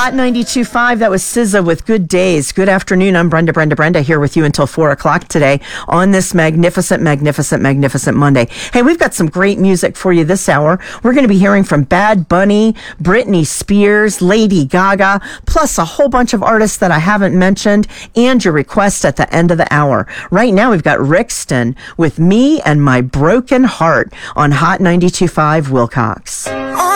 Hot 92.5, that was SZA with Good Days. Good afternoon. I'm Brenda here with you until 4 o'clock today on this magnificent Monday. Hey, we've got some great music for you this hour. We're going to be hearing from Bad Bunny, Britney Spears, Lady Gaga, plus a whole bunch of artists that I haven't mentioned, and your request at the end of the hour. Right now, we've got Rixton with Me and My Broken Heart on Hot 92.5 Wilcox.